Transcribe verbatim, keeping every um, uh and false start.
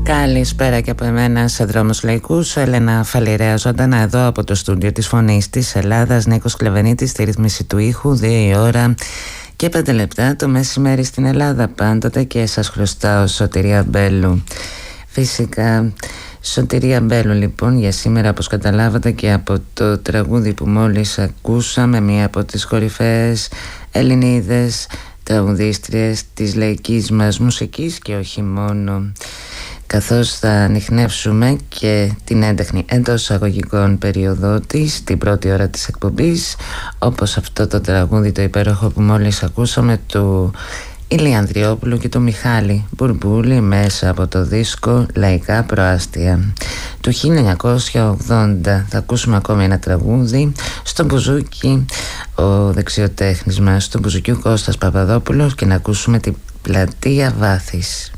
Καλησπέρα και από εμένα σε Δρόμους Λαϊκούς. Έλενα Φαλιρέα ζωντανά εδώ από το στούντιο της Φωνής της Ελλάδας. Νίκος Κλεβενίτης στη ρύθμιση του ήχου. Δύο η ώρα και πέντε λεπτά το μεσημέρι στην Ελλάδα πάντοτε, και σας χρωστάω Σωτηρία Μπέλου. Φυσικά Σωτηρία Μπέλου λοιπόν για σήμερα, όπως καταλάβατε και από το τραγούδι που μόλις ακούσαμε, μία από τις κορυφαίες Ελληνίδες τραγουδίστριες της λαϊκής μας μουσικής και όχι μόνο, καθώς θα ανιχνεύσουμε και την έντεχνη εντός εισαγωγικών περίοδο της την πρώτη ώρα της εκπομπής, όπως αυτό το τραγούδι το υπέροχο που μόλις ακούσαμε του Ηλία Ανδριόπουλου και του Μιχάλη Μπουρμπούλη μέσα από το δίσκο Λαϊκά Προάστια του χίλια εννιακόσια ογδόντα. Θα ακούσουμε ακόμη ένα τραγούδι στο μπουζούκι, ο δεξιοτέχνης μας του μπουζουκιού Κώστας Παπαδόπουλος, και να ακούσουμε την Πλατεία Βάθης.